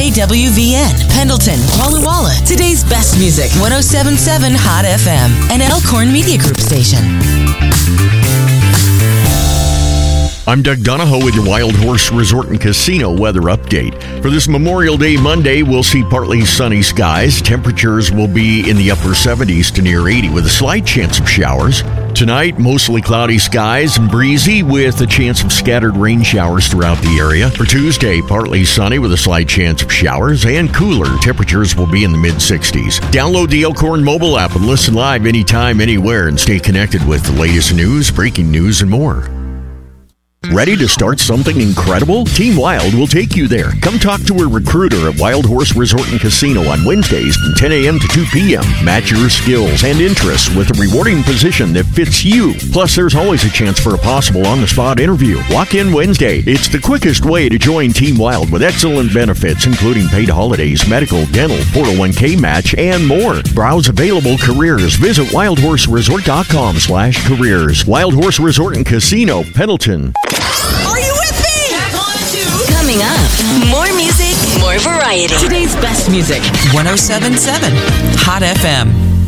KWVN, Pendleton, Walla Walla. Today's best music, 107.7 Hot FM, and Elkhorn Media Group station. I'm Doug Donahoe with your Wild Horse Resort and Casino weather update. For this Memorial Day Monday, we'll see partly sunny skies. Temperatures will be in the upper 70s to near 80 with a slight chance of showers. Tonight, mostly cloudy skies and breezy with a chance of scattered rain showers throughout the area. For Tuesday, partly sunny with a slight chance of showers and cooler. Temperatures will be in the mid-60s. Download the Elkhorn mobile app and listen live anytime, anywhere, and stay connected with the latest news, breaking news, and more. Ready to start something incredible? Team Wild will take you there. Come talk to a recruiter at Wild Horse Resort and Casino on Wednesdays from 10 a.m. to 2 p.m. Match your skills and interests with a rewarding position that fits you. Plus, there's always a chance for a possible on-the-spot interview. Walk in Wednesday. It's the quickest way to join Team Wild with excellent benefits, including paid holidays, medical, dental, 401k match, and more. Browse available careers. Visit wildhorseresort.com/careers. Wild Horse Resort and Casino, Pendleton. Are you with me? Coming up, more music, more variety. Today's best music, 107.7 Hot FM.